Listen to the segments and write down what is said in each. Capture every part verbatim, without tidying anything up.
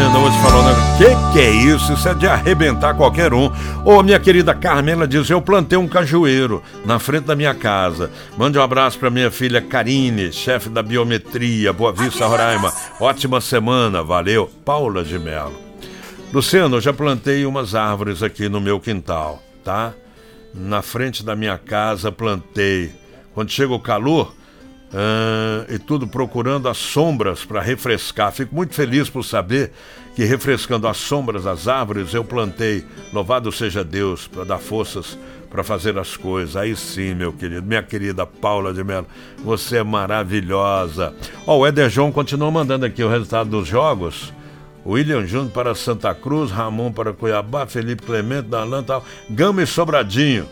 Luciano, eu vou te falar um negócio. Que que é isso? Isso é de arrebentar qualquer um. Ô, minha querida Carmen, ela diz, eu plantei um cajueiro na frente da minha casa. Mande um abraço pra minha filha Karine, chefe da biometria, Boa Vista, Roraima. Ótima semana, valeu. Paula de Melo. Luciano, eu já plantei umas árvores aqui no meu quintal, tá? Na frente da minha casa plantei. Quando chega o calor, uh, e tudo procurando as sombras para refrescar. Fico muito feliz por saber que refrescando as sombras das árvores eu plantei. Louvado seja Deus para dar forças para fazer as coisas. Aí sim, meu querido, minha querida Paula de Mello, você é maravilhosa. Ó, o Éder João continua mandando aqui o resultado dos jogos. William Júnior para Santa Cruz, Ramon para Cuiabá, Felipe Clemente, Darlan, tal. Gama e Sobradinho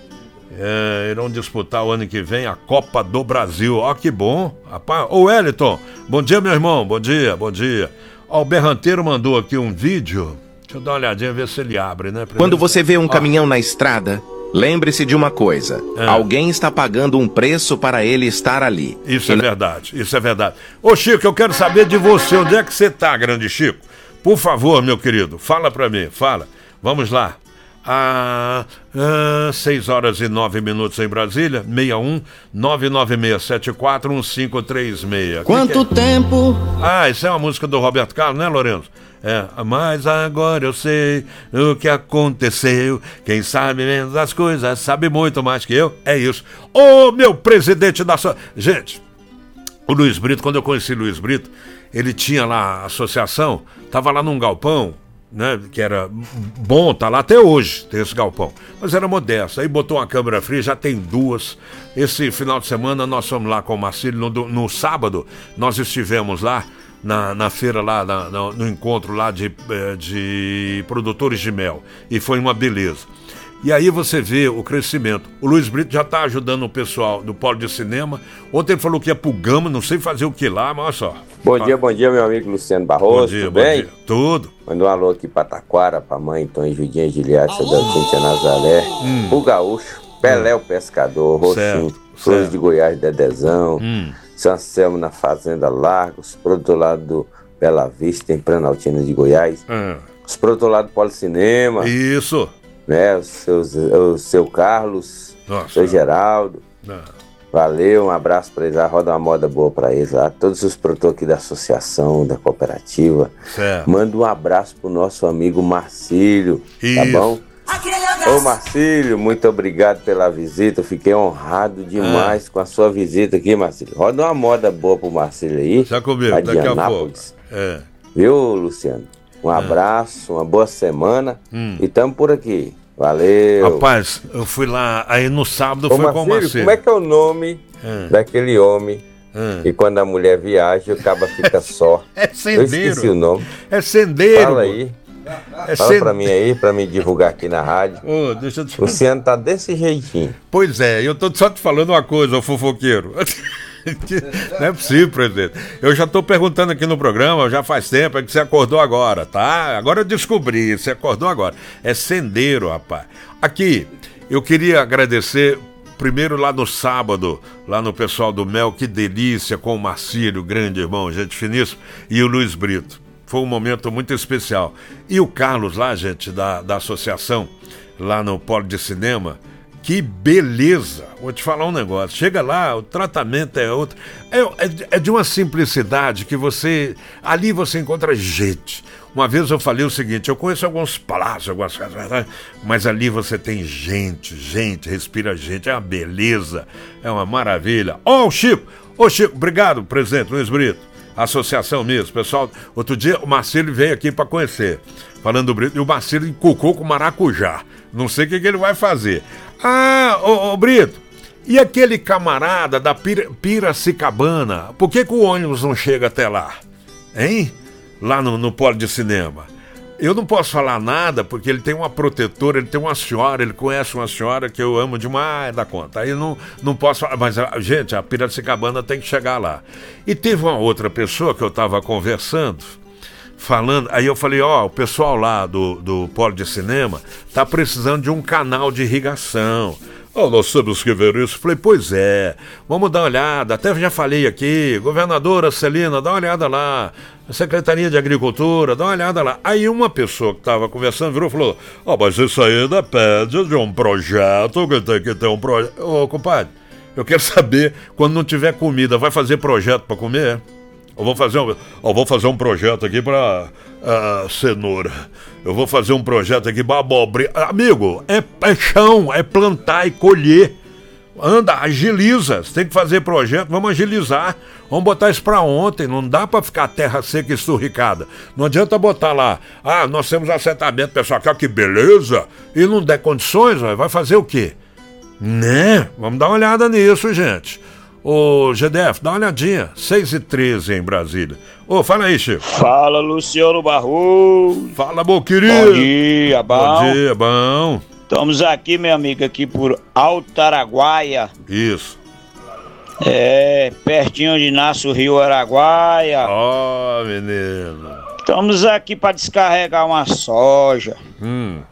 é, irão disputar o ano que vem a Copa do Brasil. Ó, que bom. Ô, Wellington, bom dia, meu irmão. Bom dia, bom dia. Ó, o Berranteiro mandou aqui um vídeo. Deixa eu dar uma olhadinha, ver se ele abre, né? Primeiro... Quando você vê um Ó. caminhão na estrada, lembre-se de uma coisa. É. Alguém está pagando um preço para ele estar ali. Isso é verdade, isso é verdade. Ô, Chico, eu quero saber de você. Onde é que você tá, grande Chico? Por favor, meu querido, fala pra mim, fala. Vamos lá. Ah, ah, seis horas e nove minutos em Brasília, seis um nove nove seis sete quatro um cinco três seis. Quanto que que é? tempo? Ah, isso é uma música do Roberto Carlos, né, Lourenço? É, mas agora eu sei o que aconteceu. Quem sabe menos das coisas sabe muito mais que eu. É isso. Ô, meu presidente da... So... Gente, o Luiz Brito, quando eu conheci o Luiz Brito, ele tinha lá a associação, tava lá num galpão, né, que era bom, tá lá até hoje, tem esse galpão, mas era modesto. Aí botou uma câmera fria, já tem duas. Esse final de semana nós fomos lá com o Marcílio, no, no sábado nós estivemos lá na, na feira lá, na, na, no encontro lá de, de produtores de mel, e foi uma beleza. E aí você vê o crescimento. O Luiz Brito já está ajudando o pessoal do Polo de Cinema. Ontem ele falou que ia pro Gama, não sei fazer o que lá, mas olha só. Bom dia, bom dia, meu amigo Luciano Barroso, Bom dia, tudo bom bem? dia. Tudo. Manda um alô aqui pra Taquara, pra mãe, Tom Judinha, Giliade, da Cíntia Nazaré, Hum. o Gaúcho, Pelé o Pescador, Roxinho, Certo, Flores certo. de Goiás, Dedezão, Hum. São Anselmo na Fazenda Largos, pro outro lado do Bela Vista, em Planaltina de Goiás, Ah, os pro outro lado do Policinema, isso. né, o seu, o seu Carlos, Nossa. o seu Geraldo. Ah, Valeu, um abraço pra eles lá, roda uma moda boa pra eles lá. Todos os produtores aqui da associação, da cooperativa. certo. Manda um abraço pro nosso amigo Marcílio, tá Isso. bom? Ô Marcílio, muito obrigado pela visita, eu fiquei honrado demais Ah. com a sua visita aqui, Marcílio. Roda uma moda boa pro Marcílio aí, Já comigo, lá de daqui a pouco. Anápolis. É. Viu, Luciano? Um abraço, uma boa semana Hum. e tamo por aqui. Valeu. Rapaz, eu fui lá, aí no sábado Ô foi com o Marcílio, Marcelo. como é que é o nome Ah. daquele homem Ah. e quando a mulher viaja, o cabo fica só? É Eu sendeiro. esqueci o nome. É sendeiro. Fala pô. aí. É Fala sen- pra mim aí, pra me divulgar aqui na rádio. Ô, deixa eu te... Luciano tá desse jeitinho. Pois é, eu tô só te falando uma coisa, ô fofoqueiro. Não é possível, presidente. Eu já tô perguntando aqui no programa, já faz tempo, é que você acordou agora, tá? Agora eu descobri, você acordou agora. É sendeiro, rapaz. Aqui, eu queria agradecer, primeiro lá no sábado, lá no pessoal do Mel, que delícia, com o Marcílio, grande irmão, gente finíssima, e o Luiz Brito. Foi um momento muito especial. E o Carlos lá, gente, da, da associação, lá no Polo de Cinema, que beleza! Vou te falar um negócio. Chega lá, o tratamento é outro. É, é, é de uma simplicidade que você... Ali você encontra gente. Uma vez eu falei o seguinte, eu conheço alguns palácios, algumas coisas, mas ali você tem gente, gente, respira gente. É uma beleza, é uma maravilha. Ó, o Chico! Ô, Chico, obrigado, presidente Luiz Brito. Associação mesmo, pessoal. Outro dia o Marcelo veio aqui para conhecer, falando do Brito, e o Marcelo encucou com maracujá. Não sei o que, que ele vai fazer. Ah, ô, ô Brito, e aquele camarada da Pira, Piracicabana, por que, que o ônibus não chega até lá? Hein? Lá no, no Polo de Cinema. Eu não posso falar nada, porque ele tem uma protetora, ele tem uma senhora, ele conhece uma senhora que eu amo demais da conta. Aí eu não, não posso falar, mas, gente, a Piracicabana tem que chegar lá. E teve uma outra pessoa que eu estava conversando, falando, aí eu falei, ó, o pessoal lá do, do Polo de Cinema tá precisando de um canal de irrigação. Oh, nós temos que ver isso. Falei, pois é, vamos dar uma olhada. Até já falei aqui, governadora Celina, dá uma olhada lá. Secretaria de Agricultura, dá uma olhada lá. Aí uma pessoa que estava conversando virou e falou: Ó, oh, mas isso aí depende de um projeto, que tem que ter um projeto. Ô, compadre, eu quero saber, quando não tiver comida, vai fazer projeto para comer? Eu vou fazer um, eu vou fazer um projeto aqui para uh, cenoura. Eu vou fazer um projeto aqui para abobrinha. Amigo, é, é chão, é plantar e colher. Anda, agiliza. Você tem que fazer projeto, vamos agilizar. Vamos botar isso para ontem. Não dá para ficar terra seca e esturricada. Não adianta botar lá, ah, nós temos assentamento, pessoal, que beleza. E não der condições, vai fazer o quê? Né? Vamos dar uma olhada nisso, gente. Ô, G D F, dá uma olhadinha. seis e treze em Brasília. Ô, fala aí, Chico. Fala, Luciano Barroso. Fala, meu querido. Bom dia, bom. Bom dia, bom. Estamos aqui, meu amigo, aqui por Alto Araguaia. Isso. É, pertinho onde nasce o Rio Araguaia. Ó, oh, menino. Estamos aqui para descarregar uma soja. Hum.